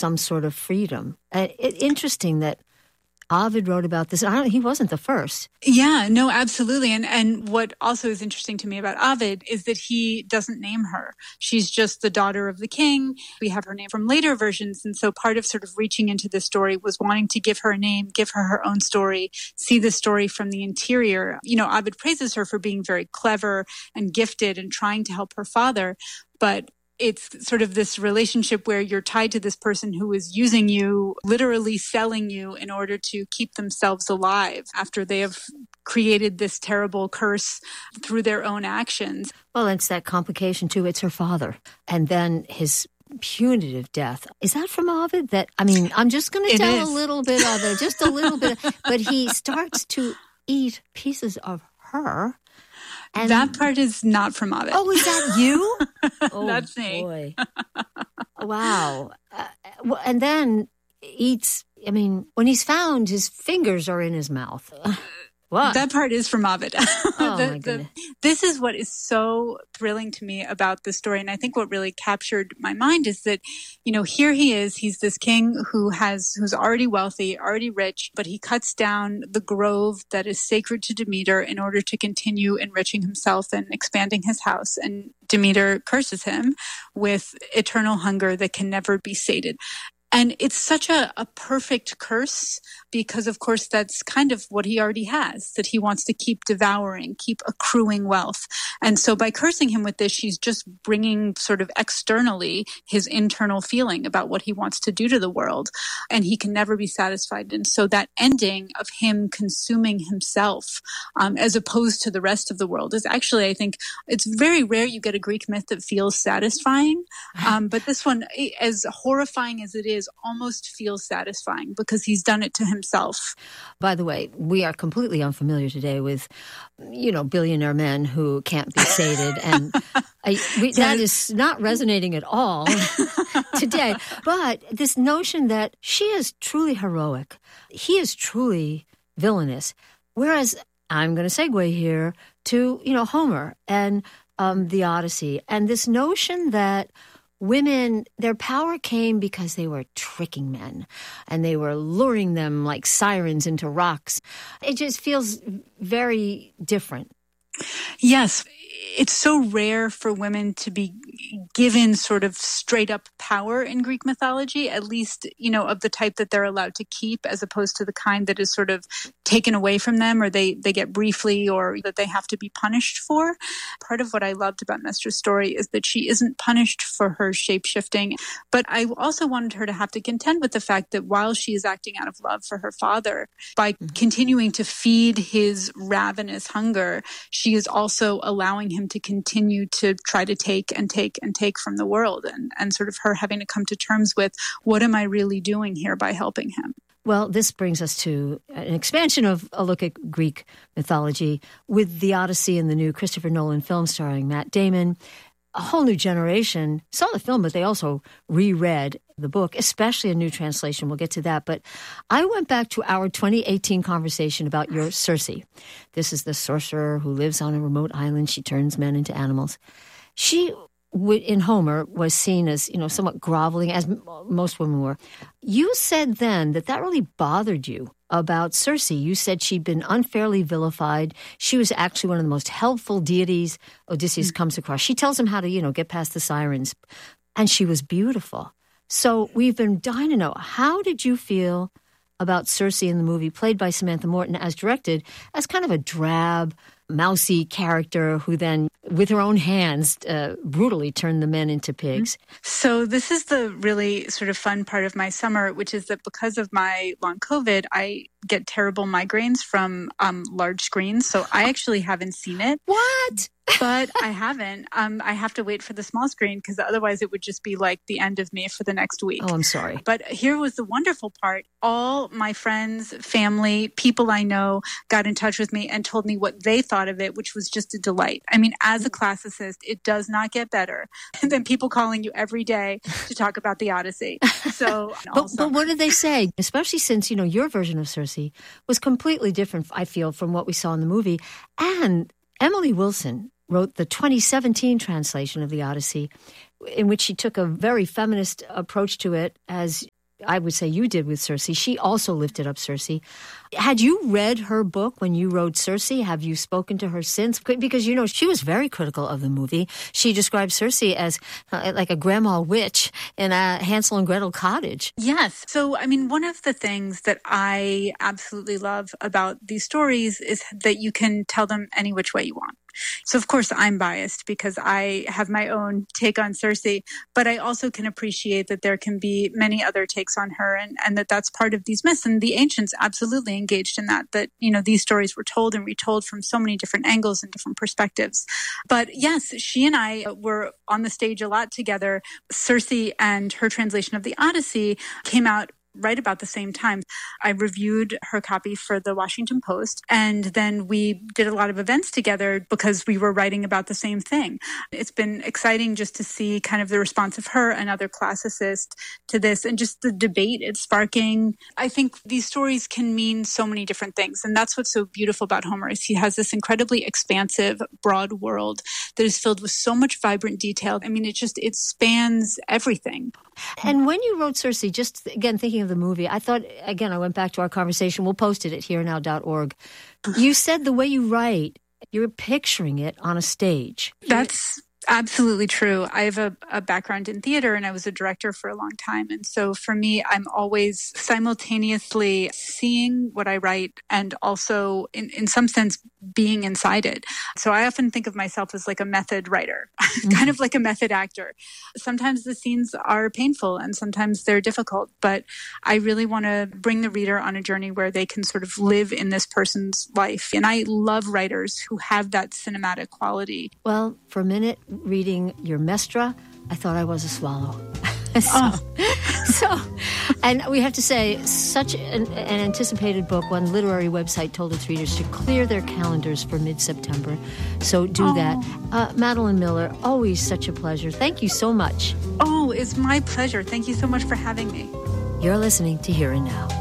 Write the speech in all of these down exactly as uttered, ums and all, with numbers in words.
some sort of freedom. Uh, it, interesting that Ovid wrote about this. I don't, he wasn't the first. Yeah, no, absolutely. And and what also is interesting to me about Ovid is that he doesn't name her. She's just the daughter of the king. We have her name from later versions. And so part of sort of reaching into this story was wanting to give her a name, give her her own story, see the story from the interior. You know, Ovid praises her for being very clever and gifted and trying to help her father. But it's sort of this relationship where you're tied to this person who is using you, literally selling you in order to keep themselves alive after they have created this terrible curse through their own actions. Well, it's that complication too. It's her father. And then his punitive death. Is that from Ovid? That, I mean, I'm just going to tell is. a little bit of it, just a little bit. But he starts to eat pieces of her. And that part is not from Ovid. Oh, is that you? Oh, that's me. Boy. Wow. Uh, and then eats, I mean, when he's found, his fingers are in his mouth. What? That part is from Ovid. Oh, the, my goodness. The, this is what is so thrilling to me about the story. And I think what really captured my mind is that, you know, here he is. He's this king who has, who's already wealthy, already rich, but he cuts down the grove that is sacred to Demeter in order to continue enriching himself and expanding his house. And Demeter curses him with eternal hunger that can never be sated. And it's such a, a perfect curse because, of course, that's kind of what he already has, that he wants to keep devouring, keep accruing wealth. And so by cursing him with this, she's just bringing sort of externally his internal feeling about what he wants to do to the world. And he can never be satisfied. And so that ending of him consuming himself um, as opposed to the rest of the world is actually, I think, it's very rare you get a Greek myth that feels satisfying. Um, but this one, as horrifying as it is, almost feels satisfying because he's done it to himself. By the way, we are completely unfamiliar today with, you know, billionaire men who can't be sated. And I, we, that is not resonating at all today. But this notion that she is truly heroic, he is truly villainous. Whereas I'm going to segue here to, you know, Homer and um, the Odyssey. And this notion that women, their power came because they were tricking men and they were luring them like sirens into rocks. It just feels very different. Yes. It's so rare for women to be given sort of straight up power in Greek mythology, at least, you know, of the type that they're allowed to keep, as opposed to the kind that is sort of taken away from them or they, they get briefly or that they have to be punished for. Part of what I loved about Mestra's story is that she isn't punished for her shape-shifting, but I also wanted her to have to contend with the fact that while she is acting out of love for her father, by mm-hmm. continuing to feed his ravenous hunger, she is also allowing him to continue to try to take and take and take from the world and, and sort of her having to come to terms with what am I really doing here by helping him? Well, this brings us to an expansion of a look at Greek mythology with the Odyssey and the new Christopher Nolan film starring Matt Damon. A whole new generation saw the film, but they also reread the book, especially a new translation. We'll get to that. But I went back to our twenty eighteen conversation about your Circe. This is the sorcerer who lives on a remote island. She turns men into animals. She, in Homer, was seen as, you know, somewhat groveling, as most women were. You said then that that really bothered you about Circe. You said she'd been unfairly vilified. She was actually one of the most helpful deities Odysseus mm-hmm. comes across. She tells him how to, you know, get past the sirens. And she was beautiful. So we've been dying to know, how did you feel about Circe in the movie, played by Samantha Morton, as directed, as kind of a drab, mousy character who then, with her own hands, uh, brutally turned the men into pigs? So this is the really sort of fun part of my summer, which is that because of my long COVID, I get terrible migraines from um, large screens. So I actually haven't seen it. What? But I haven't. Um, I have to wait for the small screen because otherwise it would just be like the end of me for the next week. Oh, I'm sorry. But here was the wonderful part. All my friends, family, people I know got in touch with me and told me what they thought of it, which was just a delight. I mean, as a classicist, it does not get better than people calling you every day to talk about the Odyssey. So, but, but what did they say? Especially since, you know, your version of Circe was completely different, I feel, from what we saw in the movie. And Emily Wilson wrote the twenty seventeen translation of the Odyssey, in which she took a very feminist approach to it, as I would say you did with Circe. She also lifted up Circe. Had you read her book when you wrote Circe? Have you spoken to her since? Because, you know, she was very critical of the movie. She described Circe as uh, like a grandma witch in a Hansel and Gretel cottage. Yes. So, I mean, one of the things that I absolutely love about these stories is that you can tell them any which way you want. So, of course, I'm biased because I have my own take on Circe, but I also can appreciate that there can be many other takes on her, and, and that that's part of these myths. And the ancients absolutely engaged in that, that, you know, these stories were told and retold from so many different angles and different perspectives. But yes, she and I were on the stage a lot together. Circe and her translation of the Odyssey came out right about the same time. I reviewed her copy for the Washington Post, and then we did a lot of events together because we were writing about the same thing. It's been exciting just to see kind of the response of her and other classicists to this, and just the debate it's sparking. I think these stories can mean so many different things, and that's what's so beautiful about Homer is he has this incredibly expansive, broad world that is filled with so much vibrant detail. I mean, it just, it spans everything. And when you wrote Circe, just again thinking of the movie, I thought, again, I went back to our conversation. We'll post it at here now dot org. You said the way you write, you're picturing it on a stage. That's absolutely true. I have a, a background in theater, and I was a director for a long time. And so for me, I'm always simultaneously seeing what I write and also, in, in some sense, being inside it. So I often think of myself as like a method writer, mm-hmm. kind of like a method actor. Sometimes the scenes are painful and sometimes they're difficult, but I really want to bring the reader on a journey where they can sort of live in this person's life. And I love writers who have that cinematic quality. Well, for a minute, reading your Mestra, I thought I was a swallow. so, oh. so, and we have to say, such an, an anticipated book. One literary website told its readers to clear their calendars for mid-September. So do oh. that. Uh, Madeline Miller, always such a pleasure. Thank you so much. Oh, it's my pleasure. Thank you so much for having me. You're listening to Here and Now.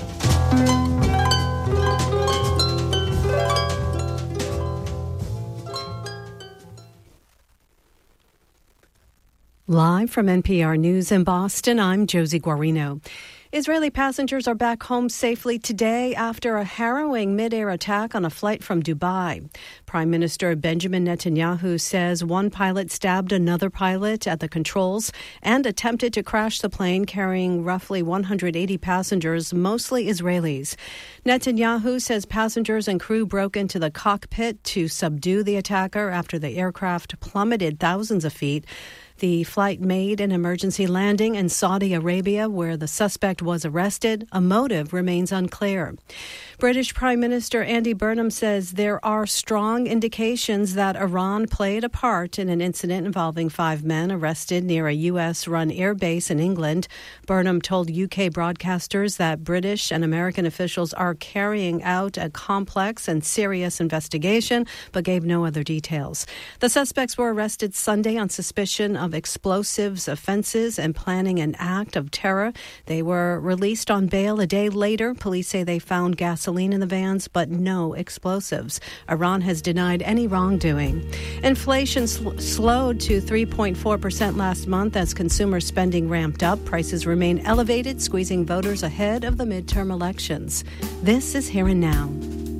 Live from N P R News in Boston, I'm Josie Guarino. Israeli passengers are back home safely today after a harrowing mid-air attack on a flight from Dubai. Prime Minister Benjamin Netanyahu says one pilot stabbed another pilot at the controls and attempted to crash the plane carrying roughly one hundred eighty passengers, mostly Israelis. Netanyahu says passengers and crew broke into the cockpit to subdue the attacker after the aircraft plummeted thousands of feet. The flight made an emergency landing in Saudi Arabia, where the suspect was arrested. A motive remains unclear. British Prime Minister Andy Burnham says there are strong indications that Iran played a part in an incident involving five men arrested near a U S-run airbase in England. Burnham told U K broadcasters that British and American officials are carrying out a complex and serious investigation, but gave no other details. The suspects were arrested Sunday on suspicion of explosives offenses and planning an act of terror. They were released on bail a day later. Police say they found gasoline in the vans, but no explosives. Iran has denied any wrongdoing. Inflation sl- slowed to three point four percent last month as consumer spending ramped up. Prices remain elevated, squeezing voters ahead of the midterm elections. This is Here and Now.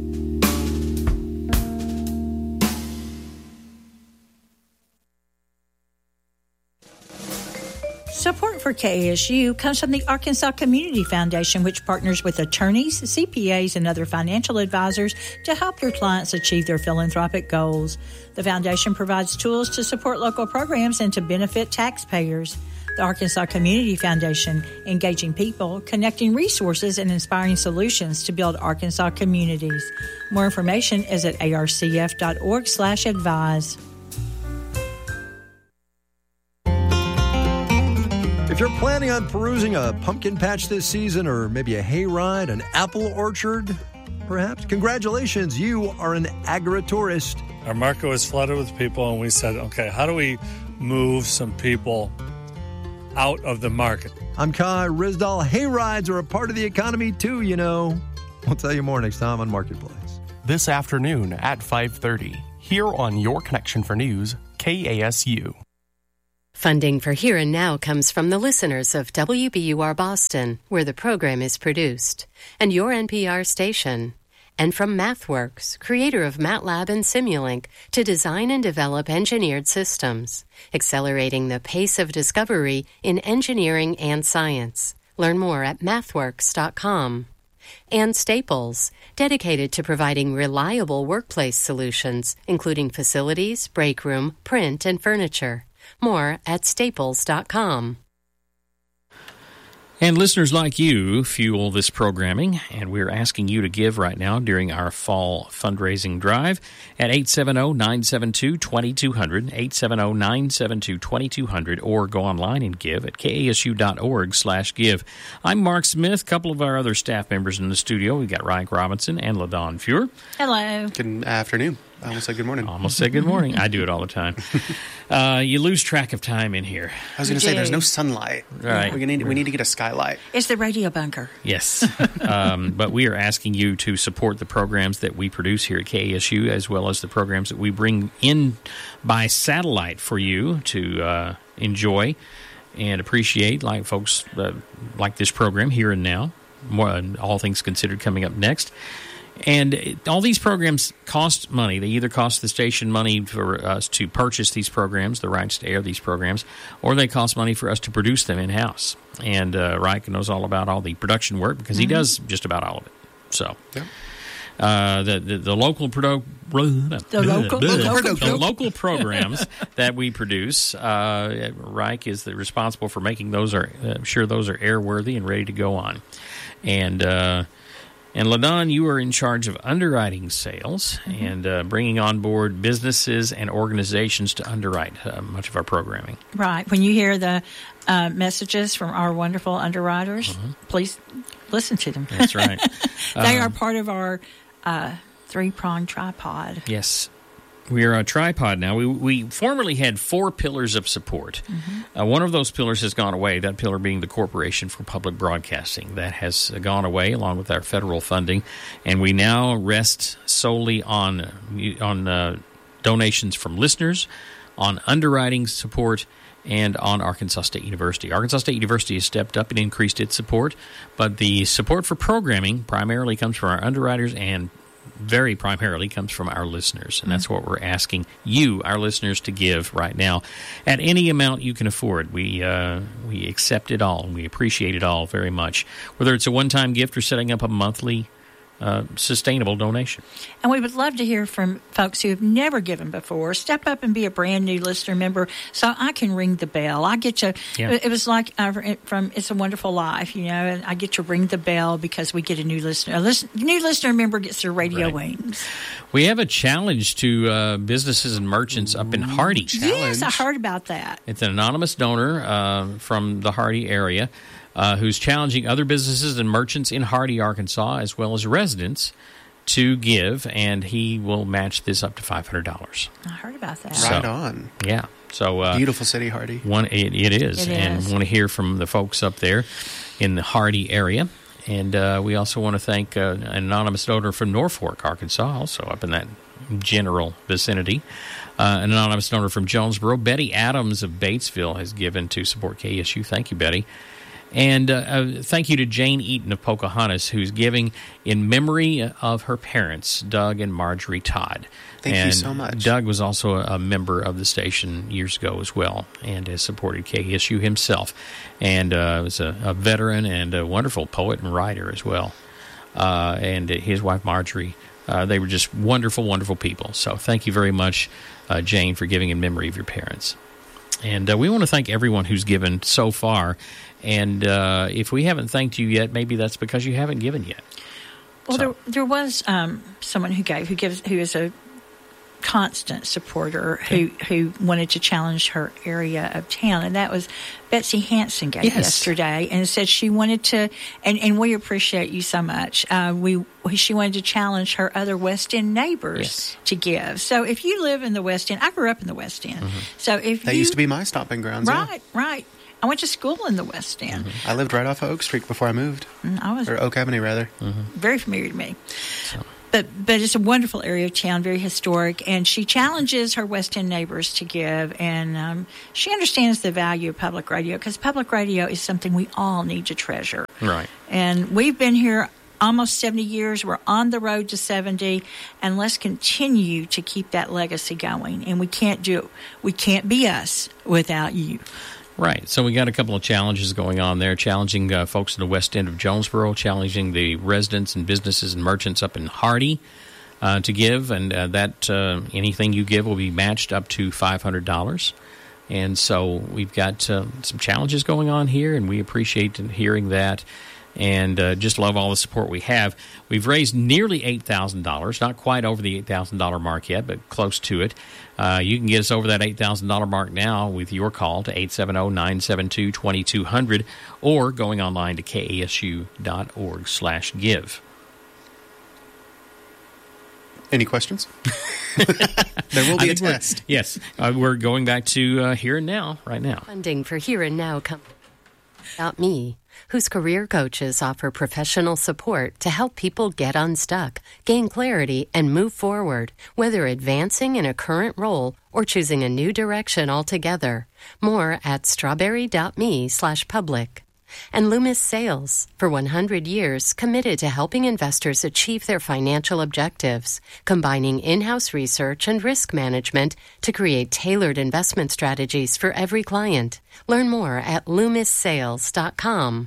Support for K A S U comes from the Arkansas Community Foundation, which partners with attorneys, C P As, and other financial advisors to help your clients achieve their philanthropic goals. The foundation provides tools to support local programs and to benefit taxpayers. The Arkansas Community Foundation, engaging people, connecting resources, and inspiring solutions to build Arkansas communities. More information is at arcf.org slash advise. If you're planning on perusing a pumpkin patch this season, or maybe a hayride, an apple orchard, perhaps, congratulations, you are an agritourist. Our market was flooded with people, and we said, okay, how do we move some people out of the market? I'm Kai Rizdal. Hayrides are a part of the economy, too, you know. We'll tell you more next time on Marketplace. This afternoon at five thirty, here on Your Connection for News, K A S U. Funding for Here and Now comes from the listeners of W B U R Boston, where the program is produced, and your N P R station. And from MathWorks, creator of MATLAB and Simulink, to design and develop engineered systems, accelerating the pace of discovery in engineering and science. Learn more at mathworks dot com. And Staples, dedicated to providing reliable workplace solutions, including facilities, break room, print, and furniture. More at staples dot com. And listeners like you fuel this programming, and we're asking you to give right now during our fall fundraising drive at eight seven zero, nine seven two, two two zero zero, eight seven zero, nine seven two, two two zero zero, or go online and give at k a s u dot org slash give. I'm Mark Smith, a couple of our other staff members in the studio. We've got Ryan Robinson and LaDawn Fuhr. Hello. Good afternoon. I almost said good morning. Almost said good morning. I do it all the time. Uh, you lose track of time in here. I was going to say, there's no sunlight. Right. We need, we need to get a skylight. It's the radio bunker. Yes. um, but we are asking you to support the programs that we produce here at K A S U, as well as the programs that we bring in by satellite for you to uh, enjoy and appreciate, like folks uh, like this program, Here and Now, more, All Things Considered coming up next. And all these programs cost money. They either cost the station money for us to purchase these programs, the rights to air these programs, or they cost money for us to produce them in-house. And uh, Reich knows all about all the production work because mm-hmm. he does just about all of it. So yeah. uh, the, the the local produ- the local the local programs that we produce, uh, Reich is the responsible for making those are uh, sure those are airworthy and ready to go on. And uh, And, LaDawn, you are in charge of underwriting sales mm-hmm. and uh, bringing on board businesses and organizations to underwrite uh, much of our programming. Right. When you hear the uh, messages from our wonderful underwriters, mm-hmm. please listen to them. That's right. They um, are part of our uh, three-pronged tripod. Yes. We are a tripod now. We we formerly had four pillars of support. Mm-hmm. Uh, one of those pillars has gone away, that pillar being the Corporation for Public Broadcasting. That has gone away along with our federal funding, and we now rest solely on, on uh, donations from listeners, on underwriting support, and on Arkansas State University. Arkansas State University has stepped up and increased its support, but the support for programming primarily comes from our underwriters and very primarily comes from our listeners, and that's what we're asking you, our listeners, to give right now at any amount you can afford. We uh, we accept it all, and we appreciate it all very much, whether it's a one-time gift or setting up a monthly Uh, sustainable donation. And we would love to hear from folks who have never given before. Step up and be a brand new listener member so I can ring the bell. I get to, yeah. It was like uh, from It's a Wonderful Life, you know, and I get to ring the bell because we get a new listener. A listen, new listener member gets their radio right. wings. We have a challenge to uh, businesses and merchants up in Hardy. Yes, I heard about that. It's an anonymous donor uh, from the Hardy area. Uh, who's challenging other businesses and merchants in Hardy, Arkansas, as well as residents, to give, and he will match this up to five hundred dollars. I heard about that. Right so, on. Yeah. So uh, beautiful city, Hardy. One, it, it is. It and is. we want to hear from the folks up there in the Hardy area. And uh, we also want to thank uh, an anonymous donor from Norfolk, Arkansas, also up in that general vicinity. Uh, an anonymous donor from Jonesboro. Betty Adams of Batesville has given to support K S U. Thank you, Betty. And uh, uh, thank you to Jane Eaton of Pocahontas, who's giving in memory of her parents, Doug and Marjorie Todd. Thank and you so much. Doug was also a, a member of the station years ago as well, and has supported K S U himself, and uh, was a, a veteran and a wonderful poet and writer as well. Uh, and his wife Marjorie, uh, they were just wonderful, wonderful people. So thank you very much, uh, Jane, for giving in memory of your parents. And uh, we want to thank everyone who's given so far. And uh, if we haven't thanked you yet, maybe that's because you haven't given yet. Well, so. there there was um, someone who gave, who gives, who is a constant supporter, who, who wanted to challenge her area of town, and that was Betsy Hanson gave yes. yesterday, and said she wanted to, and, and we appreciate you so much. Uh, we she wanted to challenge her other West End neighbors yes. to give. So if you live in the West End, I grew up in the West End, mm-hmm. so if that you, used to be my stomping grounds, right, yeah. right. I went to school in the West End. Mm-hmm. I lived right off of Oak Street before I moved. Mm, I was or Oak Avenue, rather. Mm-hmm. Very familiar to me. So. But but it's a wonderful area of town, very historic, and she challenges her West End neighbors to give, and um, she understands the value of public radio, because public radio is something we all need to treasure. Right. And we've been here almost seventy years. We're on the road to seventy, and let's continue to keep that legacy going. And we can't do we can't be us without you. Right. So we got a couple of challenges going on there, challenging uh, folks in the west end of Jonesboro, challenging the residents and businesses and merchants up in Hardy uh, to give, and uh, that uh, anything you give will be matched up to five hundred dollars. And so we've got uh, some challenges going on here, and we appreciate hearing that. And uh, just love all the support we have. We've raised nearly eight thousand dollars, not quite over the eight thousand dollars mark yet, but close to it. Uh, you can get us over that eight thousand dollars mark now with your call to eight seven zero, nine seven two, two two zero zero or going online to K A S U dot org slash give. Any questions? There will be a test. Yes, uh, we're going back to uh, Here and Now right now. Funding for Here and Now comes from Me, whose career coaches offer professional support to help people get unstuck, gain clarity, and move forward, whether advancing in a current role or choosing a new direction altogether. More at strawberry.me slash public. And Loomis Sales, for one hundred years, committed to helping investors achieve their financial objectives, combining in-house research and risk management to create tailored investment strategies for every client. Learn more at loomis sales dot com.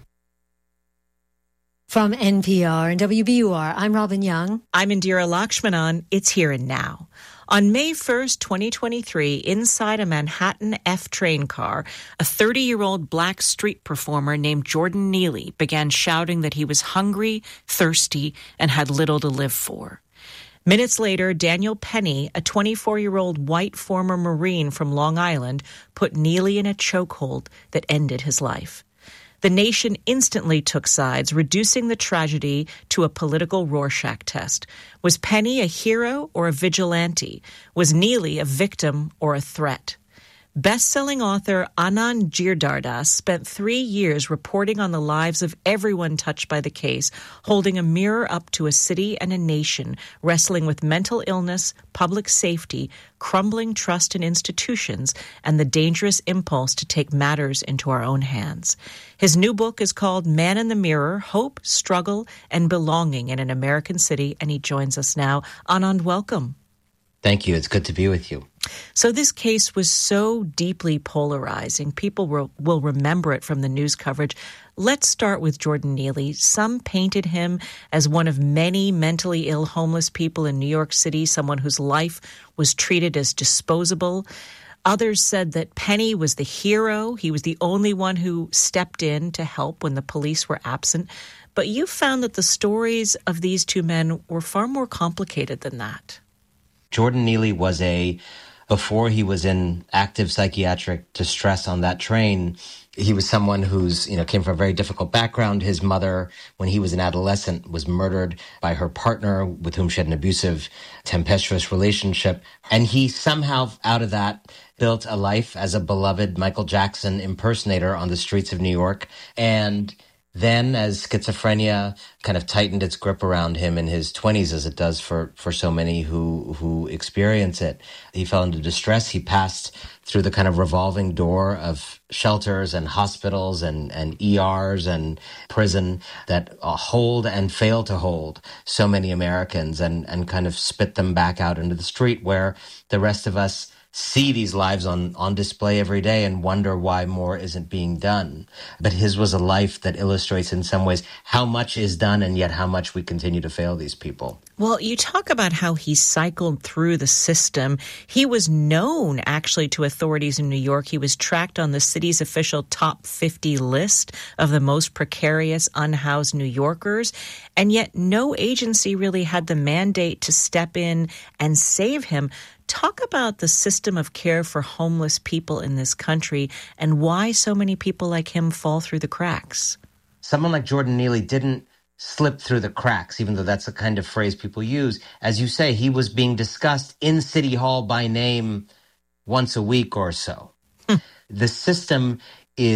From N P R and W B U R, I'm Robin Young. I'm Indira Lakshmanan. It's Here and Now. On May first, twenty twenty-three, inside a Manhattan F train car, a thirty-year-old black street performer named Jordan Neely began shouting that he was hungry, thirsty, and had little to live for. Minutes later, Daniel Penny, a twenty-four-year-old white former Marine from Long Island, put Neely in a chokehold that ended his life. The nation instantly took sides, reducing the tragedy to a political Rorschach test. Was Penny a hero or a vigilante? Was Neely a victim or a threat? Best-selling author Anand Giridharadas spent three years reporting on the lives of everyone touched by the case, holding a mirror up to a city and a nation, wrestling with mental illness, public safety, crumbling trust in institutions, and the dangerous impulse to take matters into our own hands. His new book is called Man in the Mirror, Hope, Struggle, and Belonging in an American City, and he joins us now. Anand, welcome. Thank you. It's good to be with you. So this case was so deeply polarizing. People will, will remember it from the news coverage. Let's start with Jordan Neely. Some painted him as one of many mentally ill homeless people in New York City, someone whose life was treated as disposable. Others said that Penny was the hero. He was the only one who stepped in to help when the police were absent. But you found that the stories of these two men were far more complicated than that. Jordan Neely was a, before he was in active psychiatric distress on that train, he was someone who's, you know, came from a very difficult background. His mother, when he was an adolescent, was murdered by her partner with whom she had an abusive, tempestuous relationship. And he somehow, out of that, built a life as a beloved Michael Jackson impersonator on the streets of New York. And then, as schizophrenia kind of tightened its grip around him in his twenties, as it does for, for so many who, who experience it, he fell into distress. He passed through the kind of revolving door of shelters and hospitals and, and E Rs and prison that hold and fail to hold so many Americans, and, and kind of spit them back out into the street, where the rest of us see these lives on, on display every day and wonder why more isn't being done. But his was a life that illustrates in some ways how much is done and yet how much we continue to fail these people. Well, you talk about how he cycled through the system. He was known, actually, to authorities in New York. He was tracked on the city's official top fifty list of the most precarious unhoused New Yorkers. And yet no agency really had the mandate to step in and save him. Talk about the system of care for homeless people in this country and why so many people like him fall through the cracks. Someone like Jordan Neely didn't slip through the cracks, even though that's the kind of phrase people use. As you say, he was being discussed in City Hall by name once a week or so. The system is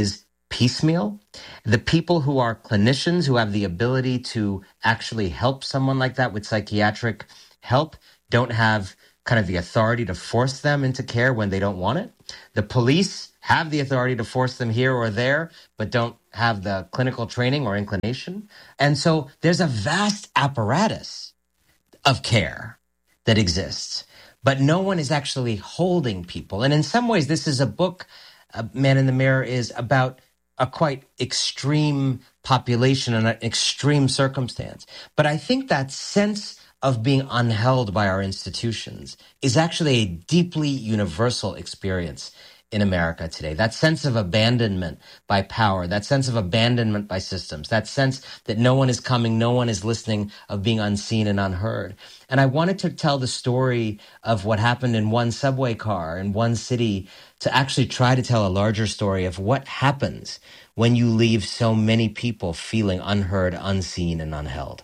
piecemeal. The people who are clinicians who have the ability to actually help someone like that with psychiatric help don't have kind of the authority to force them into care when they don't want it. The police have the authority to force them here or there, but don't have the clinical training or inclination. And so there's a vast apparatus of care that exists, but no one is actually holding people. And in some ways, this is a book, uh, Man in the Mirror, is about a quite extreme population and an extreme circumstance. But I think that sense of being unheld by our institutions is actually a deeply universal experience in America today. That sense of abandonment by power, that sense of abandonment by systems, that sense that no one is coming, no one is listening, of being unseen and unheard. And I wanted to tell the story of what happened in one subway car in one city to actually try to tell a larger story of what happens when you leave so many people feeling unheard, unseen, and unheld.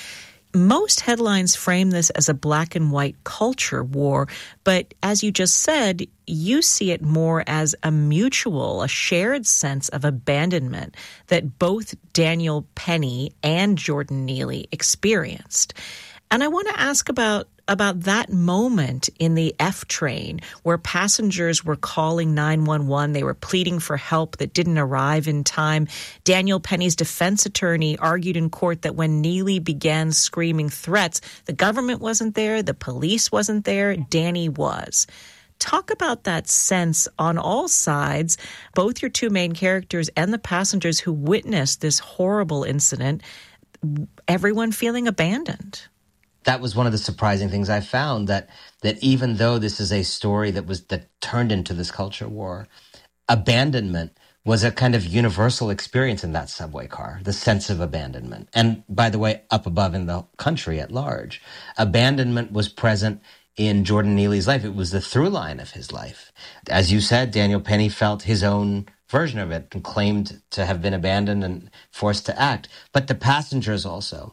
Most headlines frame this as a black and white culture war, but as you just said, you see it more as a mutual, a shared sense of abandonment that both Daniel Penny and Jordan Neely experienced. And I want to ask about about that moment in the F train where passengers were calling nine one one. They were pleading for help that didn't arrive in time. Daniel Penny's defense attorney argued in court that when Neely began screaming threats, the government wasn't there, the police wasn't there, Danny was. Talk about that sense on all sides, both your two main characters and the passengers who witnessed this horrible incident, everyone feeling abandoned. That was one of the surprising things I found, that that even though this is a story that was that turned into this culture war, abandonment was a kind of universal experience in that subway car, the sense of abandonment. And by the way, up above in the country at large, abandonment was present in Jordan Neely's life. It was the through line of his life. As you said, Daniel Penny felt his own version of it and claimed to have been abandoned and forced to act, but the passengers also.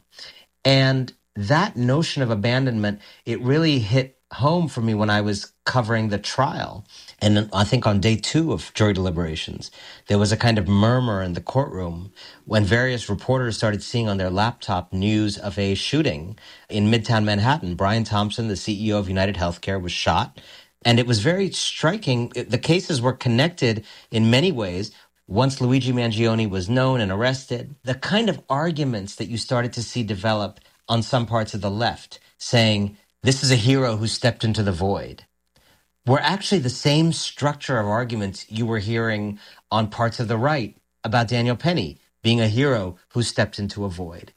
And that notion of abandonment, it really hit home for me when I was covering the trial. And I think on day two of jury deliberations, there was a kind of murmur in the courtroom when various reporters started seeing on their laptop news of a shooting in Midtown Manhattan. Brian Thompson, the C E O of United Healthcare, was shot. And it was very striking. The cases were connected in many ways. Once Luigi Mangione was known and arrested, the kind of arguments that you started to see develop on some parts of the left, saying, this is a hero who stepped into the void, were actually the same structure of arguments you were hearing on parts of the right about Daniel Penny being a hero who stepped into a void.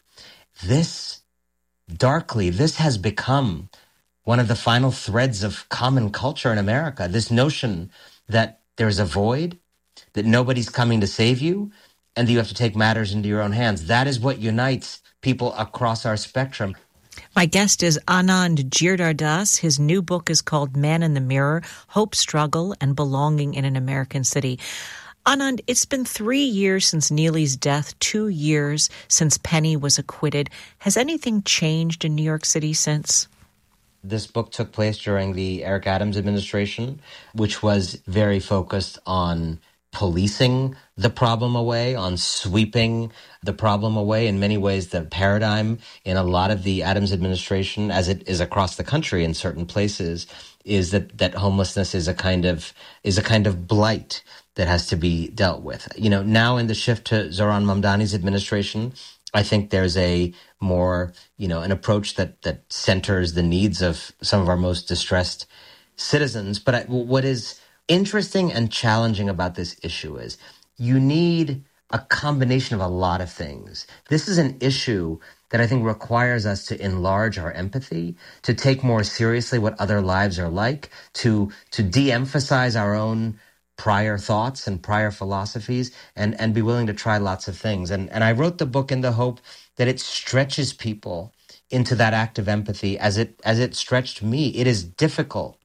This, darkly, this has become one of the final threads of common culture in America, this notion that there's a void, that nobody's coming to save you, and that you have to take matters into your own hands. That is what unites people across our spectrum. My guest is Anand Giridharadas. His new book is called Man in the Mirror, Hope, Struggle, and Belonging in an American City. Anand, it's been three years since Neely's death, two years since Penny was acquitted. Has anything changed in New York City since? This book took place during the Eric Adams administration, which was very focused on policing the problem away, on sweeping the problem away. In many ways, the paradigm in a lot of the Adams administration, as it is across the country in certain places, is that, that homelessness is a kind of is a kind of blight that has to be dealt with. You know, now in the shift to Zohran Mamdani's administration, I think there's a more, you know, an approach that that centers the needs of some of our most distressed citizens. But I, what is interesting and challenging about this issue is you need a combination of a lot of things. This is an issue that I think requires us to enlarge our empathy, to take more seriously what other lives are like, to to de-emphasize our own prior thoughts and prior philosophies, and, and be willing to try lots of things. And, and I wrote the book in the hope that it stretches people into that act of empathy as it as it stretched me. It is difficult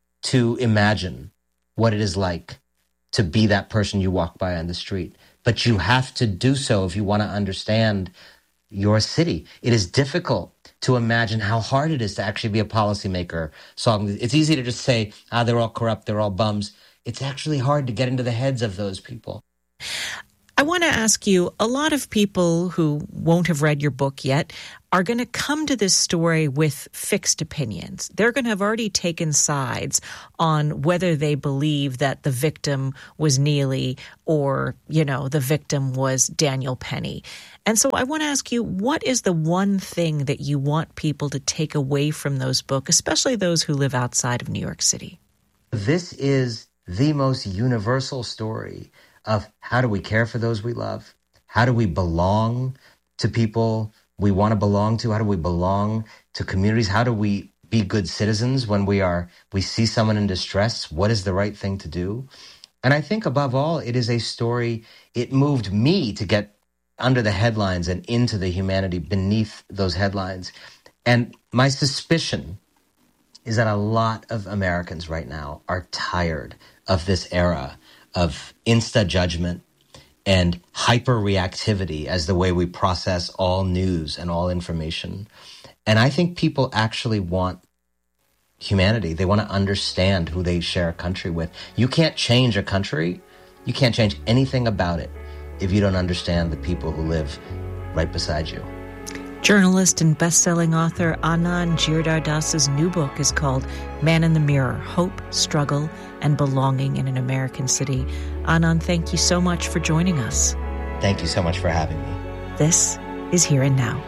to imagine what it is like to be that person you walk by on the street. But you have to do so if you want to understand your city. It is difficult to imagine how hard it is to actually be a policymaker. So it's easy to just say, ah, they're all corrupt, they're all bums. It's actually hard to get into the heads of those people. I want to ask you, a lot of people who won't have read your book yet are going to come to this story with fixed opinions. They're going to have already taken sides on whether they believe that the victim was Neely or, you know, the victim was Daniel Penny. And so I want to ask you, what is the one thing that you want people to take away from those books, especially those who live outside of New York City? This is the most universal story of how do we care for those we love? How do we belong to people we want to belong to? How do we belong to communities? How do we be good citizens when we are we see someone in distress? What is the right thing to do? And I think above all, it is a story, it moved me to get under the headlines and into the humanity beneath those headlines. And my suspicion is that a lot of Americans right now are tired of this era of insta-judgment and hyper-reactivity as the way we process all news and all information. And I think people actually want humanity. They want to understand who they share a country with. You can't change a country. You can't change anything about it if you don't understand the people who live right beside you. Journalist and best-selling author Anand Giridharadas' new book is called Man in the Mirror, Hope, Struggle, and Belonging in an American City. Anand, thank you so much for joining us. Thank you so much for having me. This is Here and Now.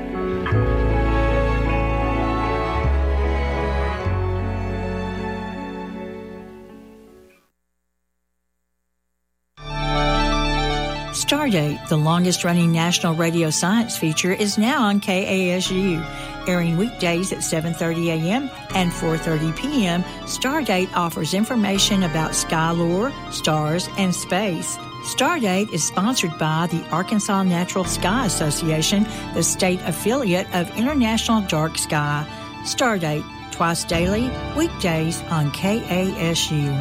Stardate, the longest-running national radio science feature, is now on K A S U. Airing weekdays at seven thirty a.m. and four thirty p.m., Stardate offers information about sky lore, stars, and space. Stardate is sponsored by the Arkansas Natural Sky Association, the state affiliate of International Dark Sky. Stardate, twice daily, weekdays on K A S U.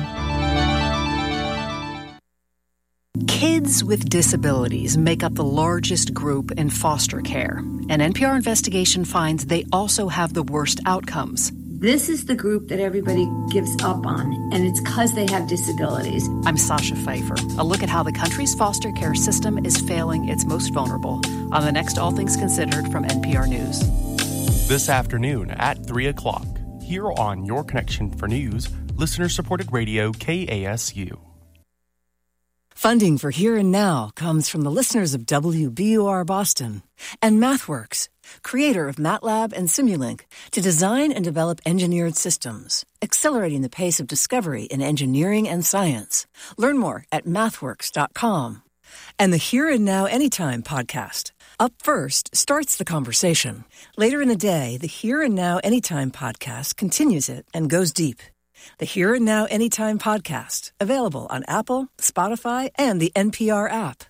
Kids with disabilities make up the largest group in foster care. An N P R investigation finds they also have the worst outcomes. This is the group that everybody gives up on, and it's because they have disabilities. I'm Sasha Pfeiffer. A look at how the country's foster care system is failing its most vulnerable on the next All Things Considered from N P R News. This afternoon at three o'clock, here on Your Connection for News, listener-supported radio K A S U. Funding for Here and Now comes from the listeners of W B U R Boston and MathWorks, creator of MATLAB and Simulink, to design and develop engineered systems, accelerating the pace of discovery in engineering and science. Learn more at mathworks dot com. And the Here and Now Anytime podcast. Up First starts the conversation. Later in the day, the Here and Now Anytime podcast continues it and goes deep. The Here and Now Anytime podcast, available on Apple, Spotify, and the N P R app.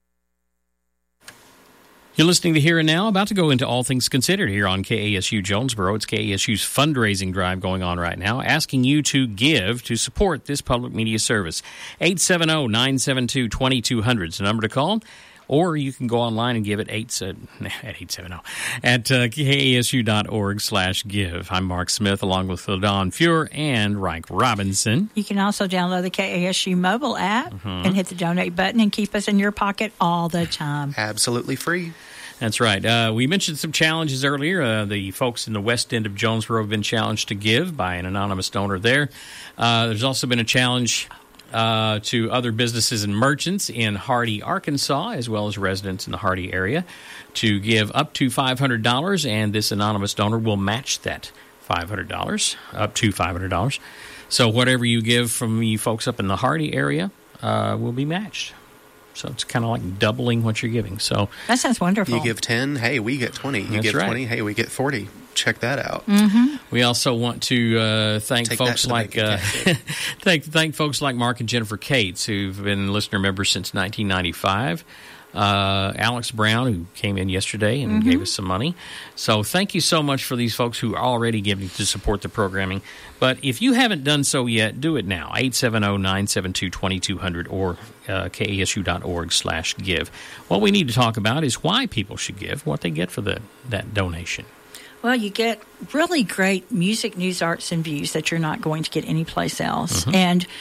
You're listening to Here and Now, about to go into All Things Considered here on K A S U Jonesboro. It's K A S U's fundraising drive going on right now, asking you to give to support this public media service. eight seven zero, nine seven two, two two zero zero is the number to call. Or you can go online and give at eight seven zero at uh, K A S U dot org slash give. I'm Mark Smith, along with Don Fuhr and Reich Robinson. You can also download the K A S U mobile app mm-hmm. and hit the donate button and keep us in your pocket all the time. Absolutely free. That's right. Uh, we mentioned some challenges earlier. Uh, the folks in the west end of Jonesboro have been challenged to give by an anonymous donor there. Uh, there's also been a challenge Uh, to other businesses and merchants in Hardy, Arkansas, as well as residents in the Hardy area, to give up to five hundred dollars, and this anonymous donor will match that five hundred dollars, up to five hundred dollars. So whatever you give from you folks up in the Hardy area uh, will be matched. So it's kind of like doubling what you're giving. So that sounds wonderful. You give ten, hey, we get twenty. You That's give right. twenty, hey, we get forty. Check that out. Mm-hmm. We also want to uh, thank Take folks that to like uh, thank thank folks like Mark and Jennifer Cates, who've been listener members since nineteen ninety-five. Uh, Alex Brown, who came in yesterday and mm-hmm. gave us some money. So thank you so much for these folks who are already giving to support the programming. But if you haven't done so yet, do it now. eight seven zero, nine seven two, two two zero zero or uh, K A S U dot org slash give. What we need to talk about is why people should give, what they get for the that donation. Well, you get really great music, news, arts, and views that you're not going to get anyplace else. Mm-hmm. And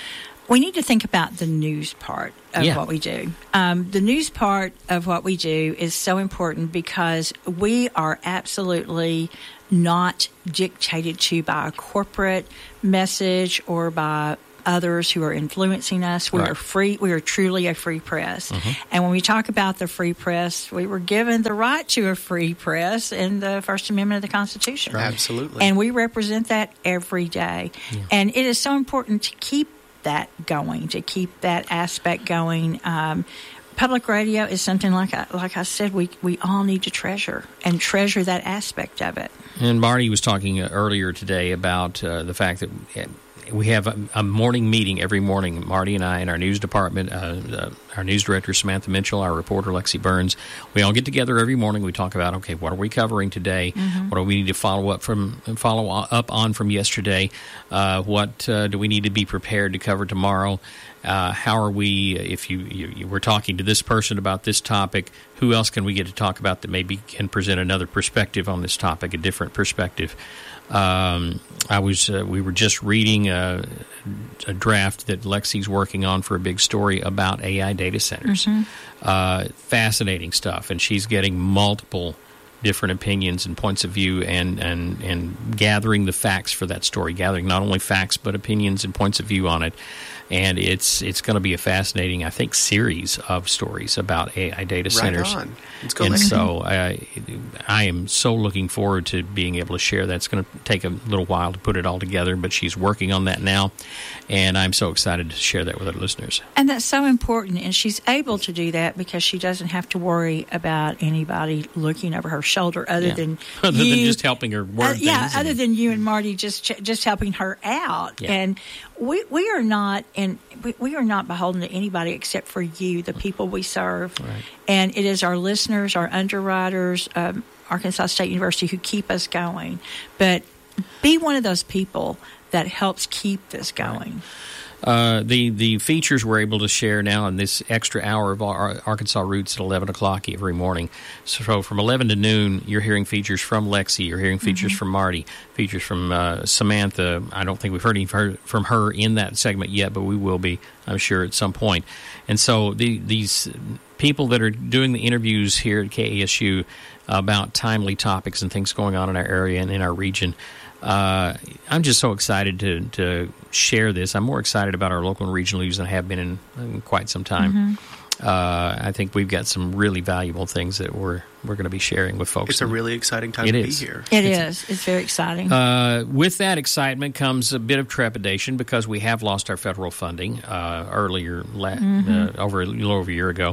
we need to think about the news part of yeah. what we do. Um, the news part of what we do is so important because we are absolutely not dictated to by a corporate message or by others who are influencing us. We right. are free. We are truly a free press. Mm-hmm. And when we talk about the free press, we were given the right to a free press in the First Amendment of the Constitution. Right. Absolutely. And we represent that every day. Yeah. And it is so important to keep that going, to keep that aspect going. Um, public radio is something like I, like I said, we, we all need to treasure and treasure that aspect of it. And Marty was talking earlier today about uh, the fact that we have a, a morning meeting every morning. Marty and I and our news department, uh, uh, our news director, Samantha Mitchell, our reporter, Lexi Burns, we all get together every morning. We talk about, okay, what are we covering today? Mm-hmm. What do we need to follow up from follow up on from yesterday? Uh, what uh, do we need to be prepared to cover tomorrow? Uh, how are we, if you, you, you were talking to this person about this topic, who else can we get to talk about that maybe can present another perspective on this topic, a different perspective? Um, I was, uh, we were just reading a, a draft that Lexi's working on for a big story about A I data centers. Mm-hmm. Uh, fascinating stuff, and she's getting multiple different opinions and points of view and, and, and gathering the facts for that story, gathering not only facts but opinions and points of view on it. And it's it's going to be a fascinating, I think, series of stories about A I data centers. Right on. Let's go, and Lexi. so I, I am so looking forward to being able to share that. It's going to take a little while to put it all together, but she's working on that now, and I'm so excited to share that with our listeners. And that's so important, and she's able to do that because she doesn't have to worry about anybody looking over her shoulder other Yeah. than other you. than just helping her word Uh, yeah, things other and- than you and Marty just ch- just helping her out. Yeah. And we we are not and we, we are not beholden to anybody except for you, the people we serve. Right. And it is our listeners, our underwriters, um, Arkansas State University who keep us going. But be one of those people that helps keep this going. Uh, the the features we're able to share now in this extra hour of our Arkansas Roots at eleven o'clock every morning. So from eleven to noon, you're hearing features from Lexi, you're hearing features Mm-hmm. from Marty, features from uh, Samantha. I don't think we've heard any from her in that segment yet, but we will be, I'm sure, at some point. And so the, these people that are doing the interviews here at K A S U about timely topics and things going on in our area and in our region, Uh, I'm just so excited to, to share this. I'm more excited about our local and regional news than I have been in, in quite some time. Mm-hmm. Uh, I think we've got some really valuable things that we're we're going to be sharing with folks. It's a really exciting time It to is. be here. It It's- is. It's very exciting. Uh, with that excitement comes a bit of trepidation because we have lost our federal funding uh, earlier, la- Mhm. uh, over a little over a year ago.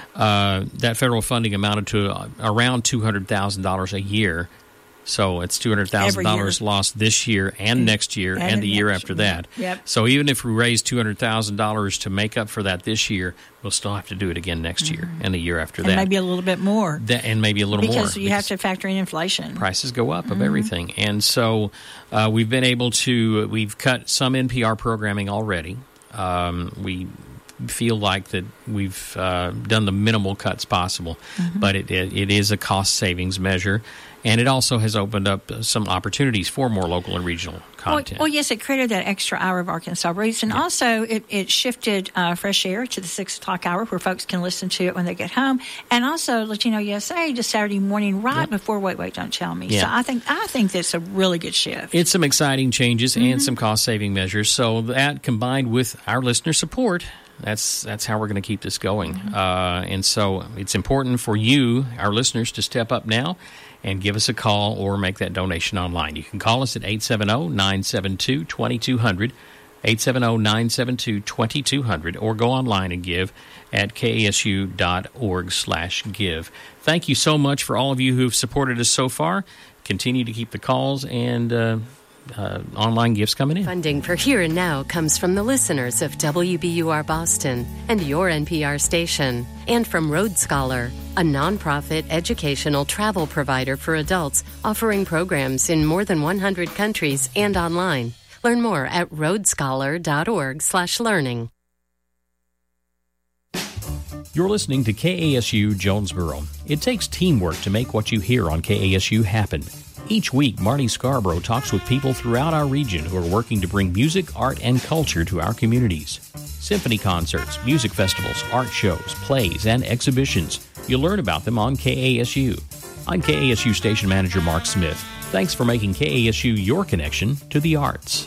Uh, that federal funding amounted to uh, around two hundred thousand dollars a year. So it's two hundred thousand dollars Every year. lost this year and next year and, And the the year next after year. that. Yep. So even if we raise two hundred thousand dollars to make up for that this year, we'll still have to do it again next year and the year after and that. maybe a little bit more. That- and maybe a little more. Because you have to factor in inflation. Prices go up of Mhm. everything. And so uh, we've been able to, we've cut some N P R programming already. Um, we feel like that we've uh, done the minimal cuts possible, Mhm. but it, it, it is a cost savings measure. And it also has opened up some opportunities for more local and regional Well, content. well, yes, it created that extra hour of Arkansas Roots, and also it, it shifted uh, Fresh Air to the six o'clock hour where folks can listen to it when they get home, and also Latino U S A just Saturday morning right Yep. before Wait Wait Don't Tell Me. Yeah. So I think I think that's a really good shift. It's some exciting changes Mhm. and some cost-saving measures. So that combined with our listener support, that's that's how we're going to keep this going. Mm-hmm. Uh, and so it's important for you, our listeners, to step up now and give us a call or make that donation online. You can call us at eight seven zero, nine seven two, two two zero zero, eight seven zero, nine seven two, two two zero zero, or go online and give at kasu.org slash give. Thank you so much for all of you who have supported us so far. Continue to keep the calls and uh, uh, online gifts coming in. Funding for Here and Now comes from the listeners of W B U R Boston and your N P R station, and from Road Scholar, a nonprofit educational travel provider for adults offering programs in more than one hundred countries and online. Learn more at roadscholar.org slash learning. You're listening to K A S U Jonesboro. It takes teamwork to make what you hear on K A S U happen. Each week, Marty Scarborough talks with people throughout our region who are working to bring music, art, and culture to our communities. symphony concerts, music festivals, art shows, plays, and exhibitions. You'll learn about them on K A S U. I'm K A S U Station Manager Mark Smith. Thanks for making K A S U your connection to the arts.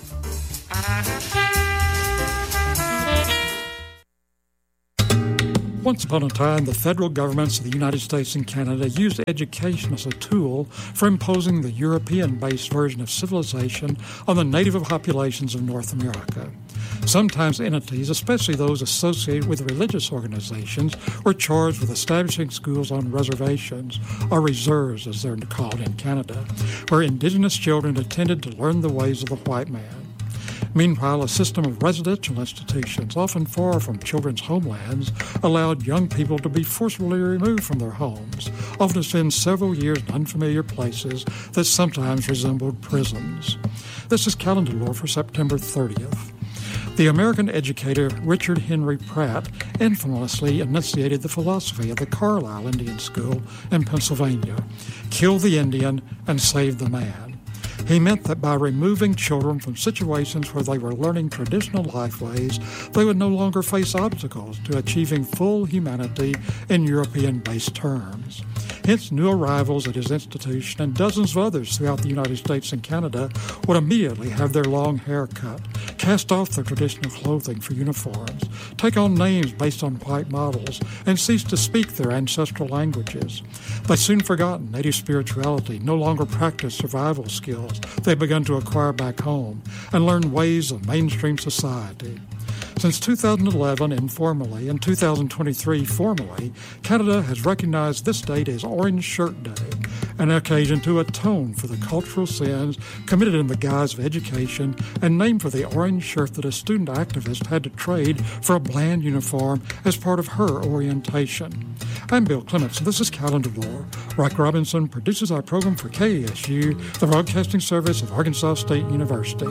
Once upon a time, the federal governments of the United States and Canada used education as a tool for imposing the European-based version of civilization on the native populations of North America. Sometimes entities, especially those associated with religious organizations, were charged with establishing schools on reservations, or reserves as they're called in Canada, where indigenous children attended to learn the ways of the white man. Meanwhile, a system of residential institutions, often far from children's homelands, allowed young people to be forcibly removed from their homes, often to spend several years in unfamiliar places that sometimes resembled prisons. This is calendar lore for September thirtieth. The American educator Richard Henry Pratt infamously enunciated the philosophy of the Carlisle Indian School in Pennsylvania: kill the Indian and save the man. He meant that by removing children from situations where they were learning traditional life ways, they would no longer face obstacles to achieving full humanity in European-based terms. Hence, new arrivals at his institution and dozens of others throughout the United States and Canada would immediately have their long hair cut, cast off their traditional clothing for uniforms, take on names based on white models, and cease to speak their ancestral languages. They soon forgotten native spirituality, no longer practiced survival skills they'd begun to acquire back home, and learned ways of mainstream society. Since two thousand eleven, informally, and two thousand twenty-three, formally, Canada has recognized this date as Orange Shirt Day, an occasion to atone for the cultural sins committed in the guise of education and named for the orange shirt that a student activist had to trade for a bland uniform as part of her orientation. I'm Bill Clements, and this is Calendar Lore. Rock Robinson produces our program for K A S U, the broadcasting service of Arkansas State University.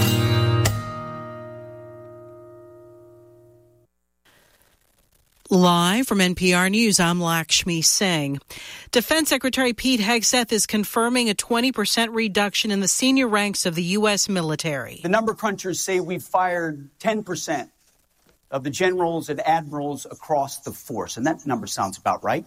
Live from N P R News, I'm Lakshmi Singh. Defense Secretary Pete Hegseth is confirming a twenty percent reduction in the senior ranks of the U S military. The number crunchers say we've fired ten percent of the generals and admirals across the force, and that number sounds about right.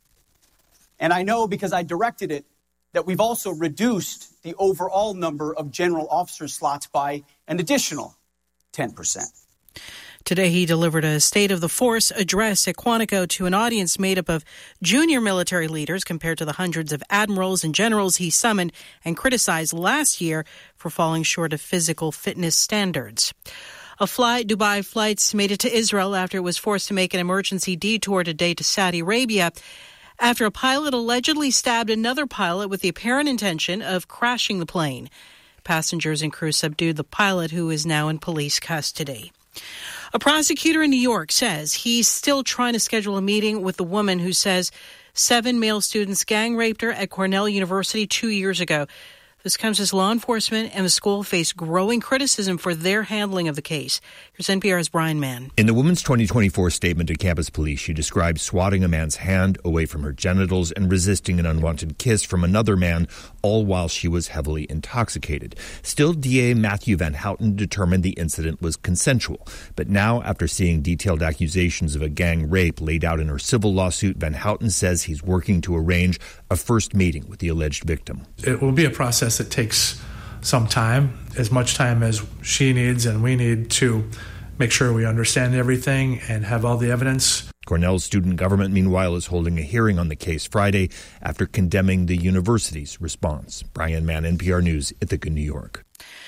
And I know, because I directed it, that we've also reduced the overall number of general officer slots by an additional ten percent. Today, he delivered a State of the Force address at Quantico to an audience made up of junior military leaders compared to the hundreds of admirals and generals he summoned and criticized last year for falling short of physical fitness standards. A flight, Dubai Flights made it to Israel after it was forced to make an emergency detour today to Saudi Arabia after a pilot allegedly stabbed another pilot with the apparent intention of crashing the plane. Passengers and crew subdued the pilot, who is now in police custody. A prosecutor in New York says he's still trying to schedule a meeting with the woman who says seven male students gang raped her at Cornell University two years ago. This comes as law enforcement and the school face growing criticism for their handling of the case. Here's N P R's Brian Mann. In the woman's twenty twenty-four statement to campus police, she described swatting a man's hand away from her genitals and resisting an unwanted kiss from another man, all while she was heavily intoxicated. Still, D A Matthew Van Houten determined the incident was consensual. But now, after seeing detailed accusations of a gang rape laid out in her civil lawsuit, Van Houten says he's working to arrange a first meeting with the alleged victim. It will be a process that takes some time, as much time as she needs and we need to make sure we understand everything and have all the evidence. Cornell's student government, meanwhile, is holding a hearing on the case Friday after condemning the university's response. Brian Mann, N P R News, Ithaca, New York.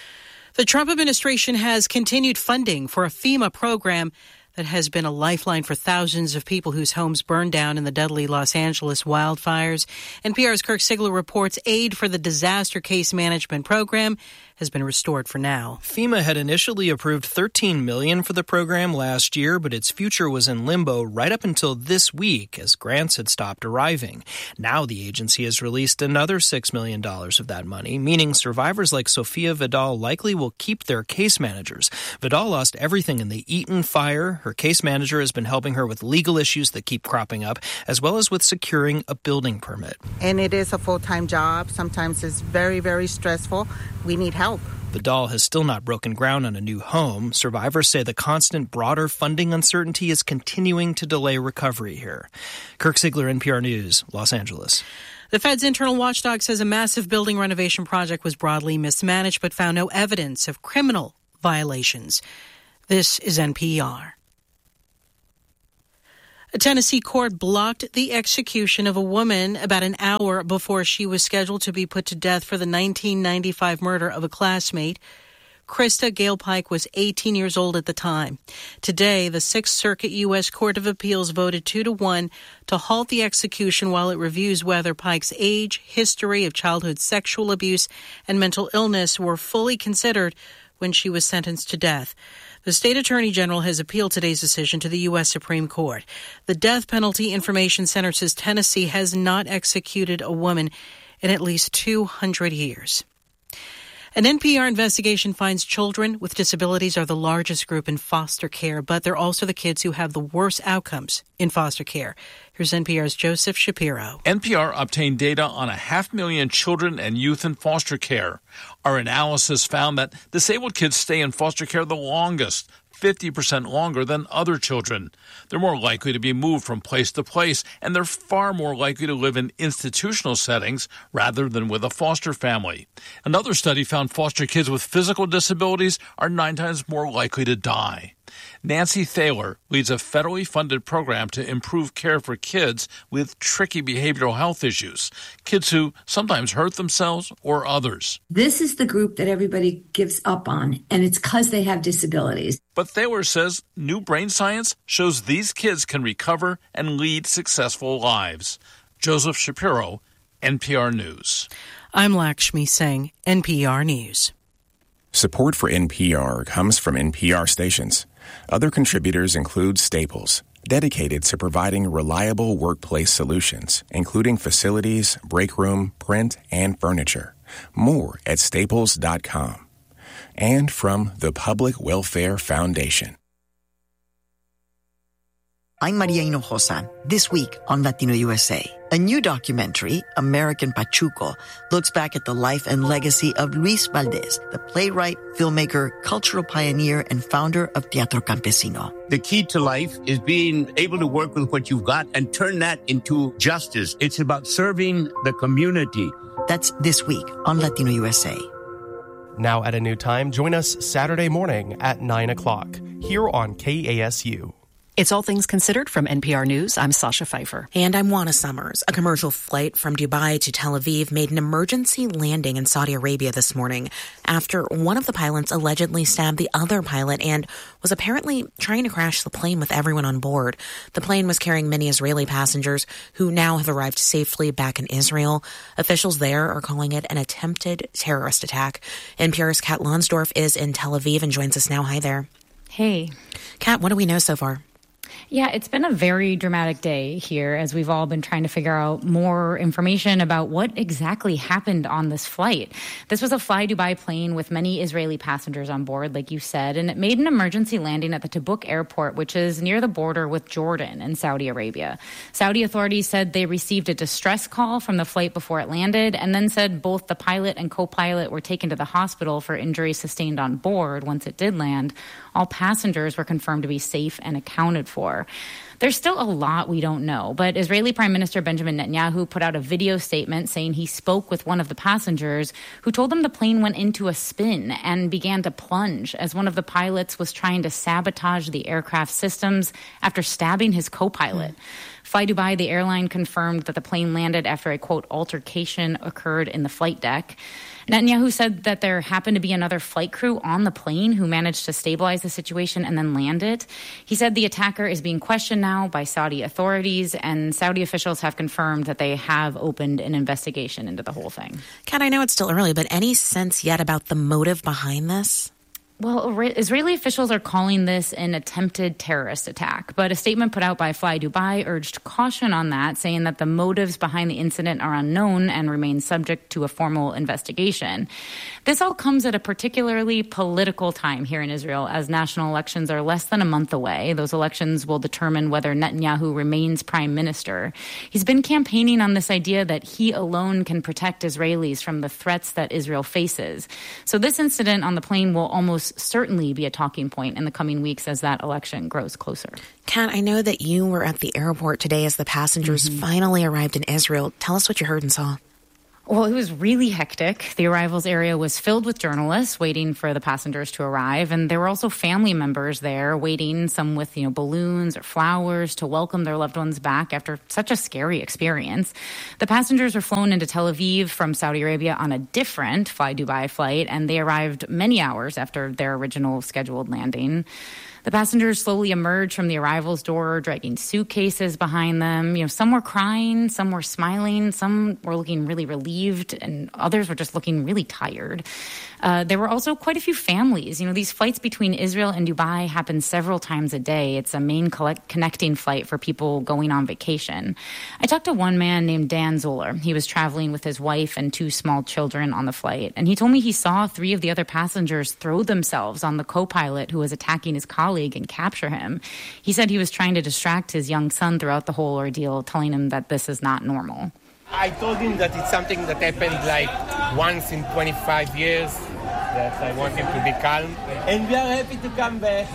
The Trump administration has continued funding for a FEMA program that has been a lifeline for thousands of people whose homes burned down in the deadly Los Angeles wildfires. N P R's Kirk Sigler reports aid for the disaster case management program has been restored for now. FEMA had initially approved thirteen million dollars for the program last year, but its future was in limbo right up until this week as grants had stopped arriving. Now the agency has released another six million dollars of that money, meaning survivors like Sophia Vidal likely will keep their case managers. Vidal lost everything in the Eaton fire. Her case manager has been helping her with legal issues that keep cropping up, as well as with securing a building permit. And it is a full-time job. Sometimes it's very, very stressful. We need help help. The doll has still not broken ground on a new home. Survivors say the constant broader funding uncertainty is continuing to delay recovery here. Kirk Siegler, N P R News, Los Angeles. The Fed's internal watchdog says a massive building renovation project was broadly mismanaged but found no evidence of criminal violations. This is N P R. A Tennessee court blocked the execution of a woman about an hour before she was scheduled to be put to death for the nineteen ninety-five murder of a classmate. Krista Gale Pike was eighteen years old at the time. Today, the Sixth Circuit U S Court of Appeals voted two to one to halt the execution while it reviews whether Pike's age, history of childhood sexual abuse, and mental illness were fully considered when she was sentenced to death. The state attorney general has appealed today's decision to the U S Supreme Court. The Death Penalty Information Center says Tennessee has not executed a woman in at least two hundred years. An N P R investigation finds children with disabilities are the largest group in foster care, but they're also the kids who have the worst outcomes in foster care. Here's N P R's Joseph Shapiro. N P R obtained data on a half million children and youth in foster care. Our analysis found that disabled kids stay in foster care the longest, fifty percent longer than other children. They're more likely to be moved from place to place, and they're far more likely to live in institutional settings rather than with a foster family. Another study found foster kids with physical disabilities are nine times more likely to die. Nancy Thaler leads a federally funded program to improve care for kids with tricky behavioral health issues, kids who sometimes hurt themselves or others. This is the group that everybody gives up on, and it's because they have disabilities. But Thaler says new brain science shows these kids can recover and lead successful lives. Joseph Shapiro, N P R News. I'm Lakshmi Singh, N P R News. Support for N P R comes from N P R stations. Other contributors include Staples, dedicated to providing reliable workplace solutions, including facilities, break room, print, and furniture. More at staples dot com. And from the Public Welfare Foundation. I'm Maria Hinojosa. This week on Latino U S A, a new documentary, American Pachuco, looks back at the life and legacy of Luis Valdez, the playwright, filmmaker, cultural pioneer, and founder of Teatro Campesino. The key to life is being able to work with what you've got and turn that into justice. It's about serving the community. That's this week on Latino U S A. Now at a new time, join us Saturday morning at nine o'clock here on K A S U. It's All Things Considered from N P R News. I'm Sasha Pfeiffer. And I'm Juana Summers. A commercial flight from Dubai to Tel Aviv made an emergency landing in Saudi Arabia this morning after one of the pilots allegedly stabbed the other pilot and was apparently trying to crash the plane with everyone on board. The plane was carrying many Israeli passengers who now have arrived safely back in Israel. Officials there are calling it an attempted terrorist attack. N P R's Kat Lonsdorf is in Tel Aviv and joins us now. Hi there. Hey. Kat, what do we know so far? Yeah, it's been a very dramatic day here as we've all been trying to figure out more information about what exactly happened on this flight. This was a Fly Dubai plane with many Israeli passengers on board, like you said, and it made an emergency landing at the Tabuk airport, which is near the border with Jordan and Saudi Arabia. Saudi authorities said they received a distress call from the flight before it landed and then said both the pilot and co-pilot were taken to the hospital for injuries sustained on board once it did land. All passengers were confirmed to be safe and accounted for. There's still a lot we don't know, but Israeli Prime Minister Benjamin Netanyahu put out a video statement saying he spoke with one of the passengers who told him the plane went into a spin and began to plunge as one of the pilots was trying to sabotage the aircraft systems after stabbing his co-pilot. Mm. Fly Dubai, the airline, confirmed that the plane landed after a, quote, altercation occurred in the flight deck. Netanyahu said that there happened to be another flight crew on the plane who managed to stabilize the situation and then land it. He said the attacker is being questioned now by Saudi authorities, and Saudi officials have confirmed that they have opened an investigation into the whole thing. Kat, I know it's still early, but any sense yet about the motive behind this? Well, Israeli officials are calling this an attempted terrorist attack, but a statement put out by Fly Dubai urged caution on that, saying that the motives behind the incident are unknown and remain subject to a formal investigation. This all comes at a particularly political time here in Israel, as national elections are less than a month away. Those elections will determine whether Netanyahu remains prime minister. He's been campaigning on this idea that he alone can protect Israelis from the threats that Israel faces. So this incident on the plane will almost certainly be a talking point in the coming weeks as that election grows closer. Kat, I know that you were at the airport today as the passengers mm-hmm. finally arrived in Israel. Tell us what you heard and saw. Well, it was really hectic. The arrivals area was filled with journalists waiting for the passengers to arrive. And there were also family members there waiting, some with, you know, balloons or flowers to welcome their loved ones back after such a scary experience. The passengers were flown into Tel Aviv from Saudi Arabia on a different Fly Dubai flight, and they arrived many hours after their original scheduled landing. The passengers slowly emerged from the arrivals door, dragging suitcases behind them. You know, some were crying, some were smiling, some were looking really relieved, and others were just looking really tired. Uh, there were also quite a few families. You know, these flights between Israel and Dubai happen several times a day. It's a main collect- connecting flight for people going on vacation. I talked to one man named Dan Zoller. He was traveling with his wife and two small children on the flight, and he told me he saw three of the other passengers throw themselves on the co-pilot who was attacking his colleague and capture him. He said he was trying to distract his young son throughout the whole ordeal, telling him that this is not normal. I told him that it's something that happened like once in twenty-five years, that I want him to be calm, and we are happy to come back.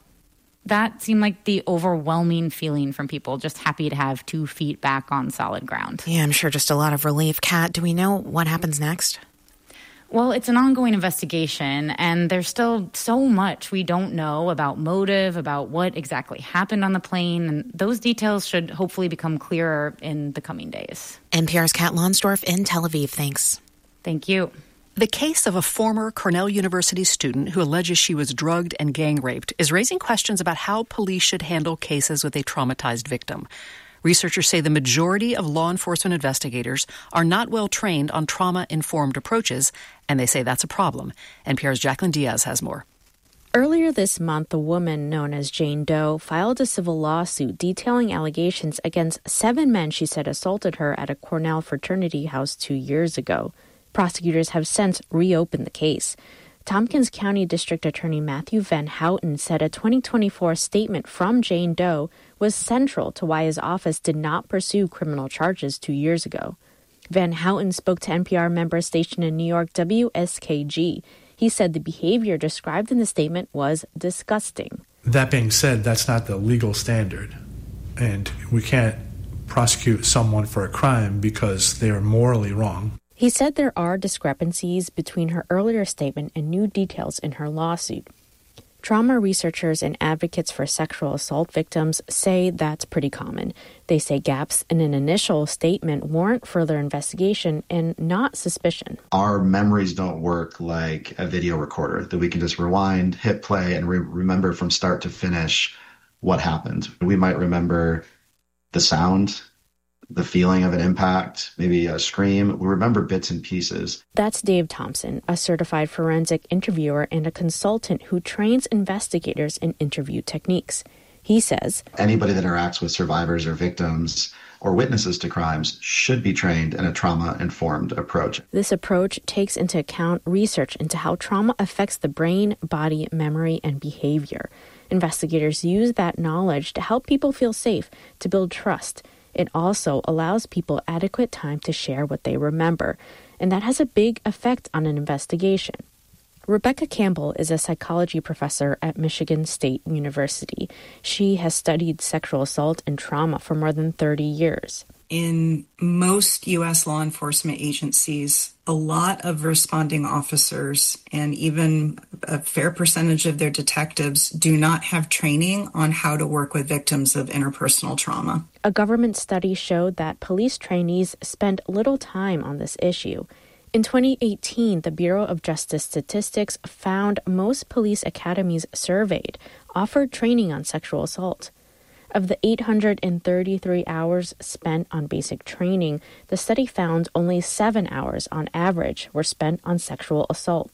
That seemed like the overwhelming feeling from people, just happy to have two feet back on solid ground. Yeah, I'm sure just a lot of relief. Kat, do we know what happens next? Well, it's an ongoing investigation, and there's still so much we don't know about motive, about what exactly happened on the plane, and those details should hopefully become clearer in the coming days. N P R's Kat Lonsdorf in Tel Aviv. Thanks. Thank you. The case of a former Cornell University student who alleges she was drugged and gang raped is raising questions about how police should handle cases with a traumatized victim. Researchers say the majority of law enforcement investigators are not well trained on trauma-informed approaches, and they say that's a problem. N P R's Jacqueline Diaz has more. Earlier this month, a woman known as Jane Doe filed a civil lawsuit detailing allegations against seven men she said assaulted her at a Cornell fraternity house two years ago. Prosecutors have since reopened the case. Tompkins County District Attorney Matthew Van Houten said a twenty twenty-four statement from Jane Doe was central to why his office did not pursue criminal charges two years ago. Van Houten spoke to N P R member station in New York W S K G. He said the behavior described in the statement was disgusting. That being said, that's not the legal standard, and we can't prosecute someone for a crime because they are morally wrong. He said there are discrepancies between her earlier statement and new details in her lawsuit. Trauma researchers and advocates for sexual assault victims say that's pretty common. They say gaps in an initial statement warrant further investigation and not suspicion. Our memories don't work like a video recorder, that we can just rewind, hit play, and re- remember from start to finish what happened. We might remember the sound, the feeling of an impact, maybe a scream. We remember bits and pieces. That's Dave Thompson, a certified forensic interviewer and a consultant who trains investigators in interview techniques. He says, anybody that interacts with survivors or victims or witnesses to crimes should be trained in a trauma-informed approach. This approach takes into account research into how trauma affects the brain, body, memory, and behavior. Investigators use that knowledge to help people feel safe, to build trust. It also allows people adequate time to share what they remember, and that has a big effect on an investigation. Rebecca Campbell is a psychology professor at Michigan State University. She has studied sexual assault and trauma for more than thirty years. In most U S law enforcement agencies, a lot of responding officers and even a fair percentage of their detectives do not have training on how to work with victims of interpersonal trauma. A government study showed that police trainees spend little time on this issue. In twenty eighteen, the Bureau of Justice Statistics found most police academies surveyed offered training on sexual assault. Of the eight hundred thirty-three hours spent on basic training, the study found only seven hours on average were spent on sexual assault.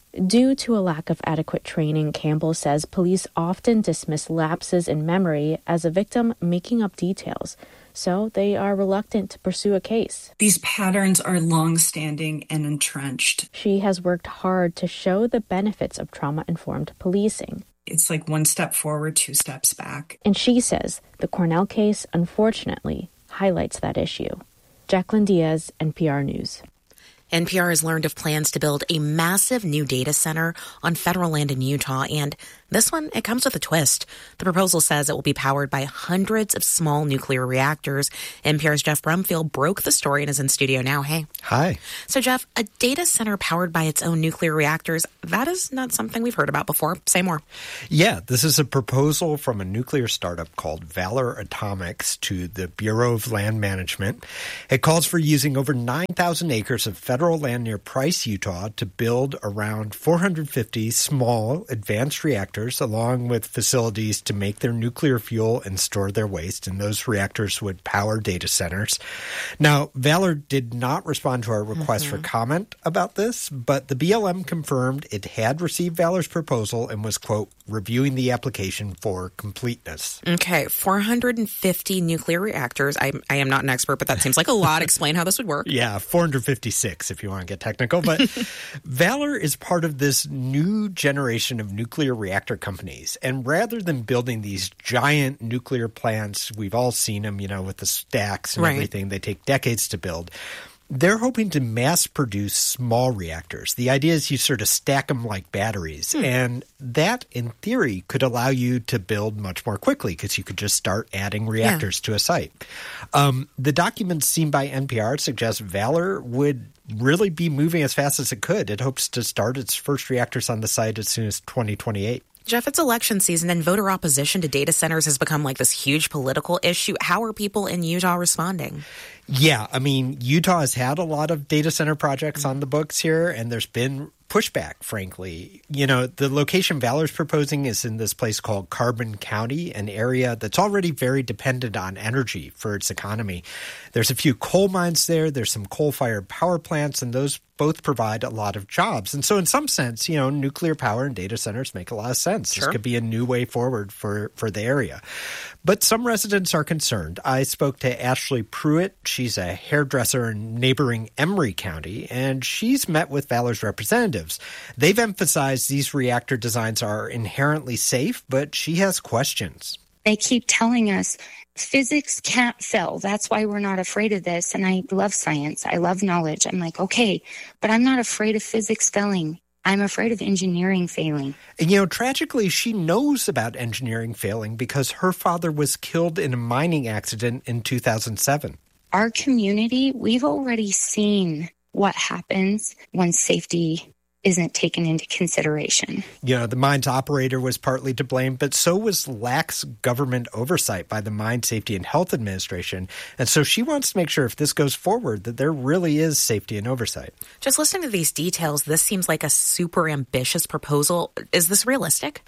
Due to a lack of adequate training, Campbell says police often dismiss lapses in memory as a victim making up details, so they are reluctant to pursue a case. These patterns are long-standing and entrenched. She has worked hard to show the benefits of trauma-informed policing. It's like one step forward, two steps back. And she says the Cornell case, unfortunately, highlights that issue. Jacqueline Diaz, N P R News. N P R has learned of plans to build a massive new data center on federal land in Utah, and this one, it comes with a twist. The proposal says it will be powered by hundreds of small nuclear reactors. N P R's Jeff Brumfield broke the story and is in studio now. Hey. Hi. So, Jeff, a data center powered by its own nuclear reactors, that is not something we've heard about before. Say more. Yeah, this is a proposal from a nuclear startup called Valor Atomics to the Bureau of Land Management. It calls for using over nine thousand acres of federal land near Price, Utah, to build around four hundred fifty small advanced reactors, along with facilities to make their nuclear fuel and store their waste, and those reactors would power data centers. Now, Valor did not respond to our request mm-hmm. for comment about this, but the B L M confirmed it had received Valor's proposal and was, quote, reviewing the application for completeness. Okay, four hundred fifty nuclear reactors. I, I am not an expert, but that seems like a lot. Explain how this would work. Yeah, four hundred fifty-six if you want to get technical. But Valor is part of this new generation of nuclear reactor companies. And rather than building these giant nuclear plants, we've all seen them, you know, with the stacks and right. everything. They take decades to build. They're hoping to mass produce small reactors. The idea is you sort of stack them like batteries. Hmm. And that, in theory, could allow you to build much more quickly because you could just start adding reactors yeah. to a site. Um, the documents seen by N P R suggest Valor would really be moving as fast as it could. It hopes to start its first reactors on the site as soon as twenty twenty-eight. Jeff, it's election season and voter opposition to data centers has become like this huge political issue. How are people in Utah responding? Yeah, I mean, Utah has had a lot of data center projects on the books here, and there's been pushback, frankly. You know, the location Valor's proposing is in this place called Carbon County, an area that's already very dependent on energy for its economy. There's a few coal mines there. There's some coal-fired power plants, and those both provide a lot of jobs. And so in some sense, you know, nuclear power and data centers make a lot of sense. Sure. This could be a new way forward for, for the area. But some residents are concerned. I spoke to Ashley Pruitt. She's a hairdresser in neighboring Emery County, and she's met with Valor's representatives. They've emphasized these reactor designs are inherently safe, but she has questions. They keep telling us physics can't fail. That's why we're not afraid of this. And I love science. I love knowledge. I'm like, okay, but I'm not afraid of physics failing. I'm afraid of engineering failing. And, you know, tragically, she knows about engineering failing because her father was killed in a mining accident in two thousand seven. Our community, we've already seen what happens when safety isn't taken into consideration. You know, the mine's operator was partly to blame, but so was lax government oversight by the Mine Safety and Health Administration. And so she wants to make sure if this goes forward that there really is safety and oversight. Just listening to these details, this seems like a super ambitious proposal. Is this realistic?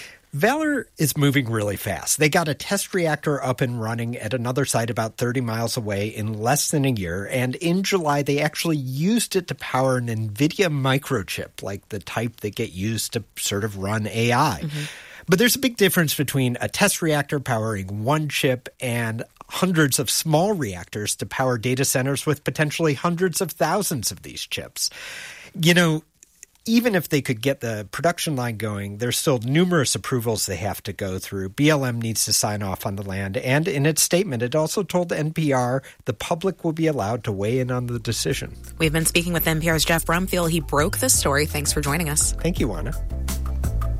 Valor is moving really fast. They got a test reactor up and running at another site about thirty miles away in less than a year. And in July, they actually used it to power an NVIDIA microchip, like the type that get used to sort of run A I. Mm-hmm. But there's a big difference between a test reactor powering one chip and hundreds of small reactors to power data centers with potentially hundreds of thousands of these chips. You know, even if they could get the production line going, there's still numerous approvals they have to go through. B L M needs to sign off on the land. And in its statement, it also told N P R the public will be allowed to weigh in on the decision. We've been speaking with N P R's Jeff Brumfield. He broke this story. Thanks for joining us. Thank you, Juana.